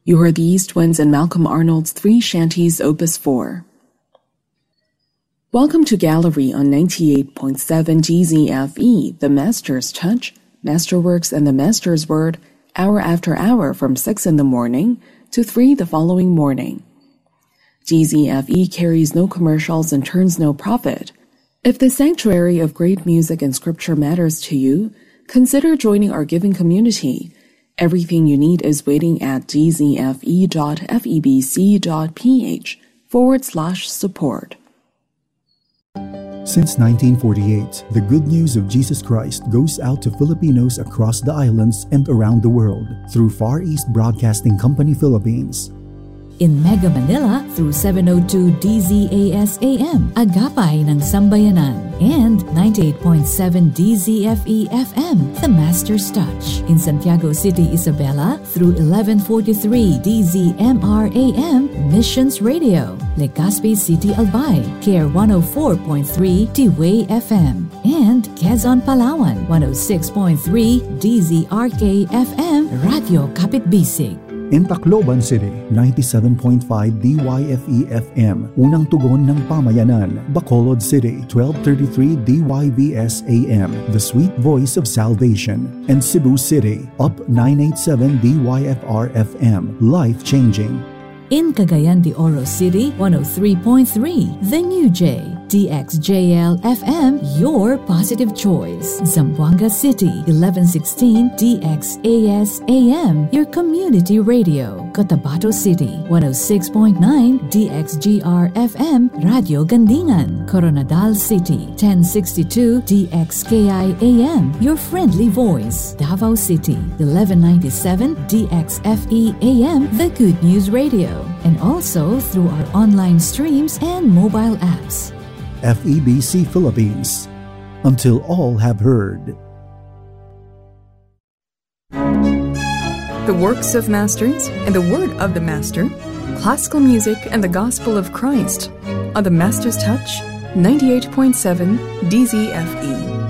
You heard the East Winds and Malcolm Arnold's Three Shanties Opus 4. Welcome to Gallery on 98.7 GZFE, The Master's Touch, Masterworks and the Master's Word, hour after hour from 6 in the morning to 3 the following morning. GZFE carries no commercials and turns no profit. If the sanctuary of great music and scripture matters to you, consider joining our giving community. Everything you need is waiting at gzfe.febc.ph/support. Since 1948, the good news of Jesus Christ goes out to Filipinos across the islands and around the world through Far East Broadcasting Company Philippines. In Mega Manila through 702 DZAS-AM, Agapay ng Sambayanan, and 98.7 DZFE-FM, The Master's Touch. In Santiago City, Isabela through 1143 DZMR-AM, Missions Radio. Legazpi City, Albay, KR 104.3 T-Way-FM. And Quezon, Palawan, 106.3 DZRK-FM, Radio Kapitbisig. In Tacloban City, 97.5 DYFE-FM, Unang Tugon ng Pamayanan. Bacolod City, 1233 DYVS-AM, The Sweet Voice of Salvation. And Cebu City, up 987 DYFR-FM, Life Changing. In Cagayan de Oro City, 103.3 The New J, DXJL-FM, your positive choice. Zamboanga City, 1116 DXAS-AM, your community radio. Cotabato City, 106.9 DXGR-FM, Radio Gandingan. Coronadal City, 1062 DXKI-AM, your friendly voice. Davao City, 1197 DXFE-AM, the Good News Radio. And also through our online streams and mobile apps. FEBC Philippines, until all have heard. The works of masters and the word of the master, classical music and the gospel of Christ on the Master's Touch, 98.7 DZFE.